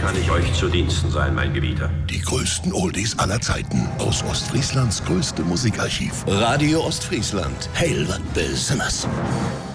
kann ich euch zu Diensten sein, mein Gebieter? Die größten Oldies aller Zeiten aus Ostfrieslands größtem Musikarchiv. Radio Ostfriesland. Heil wat besonders.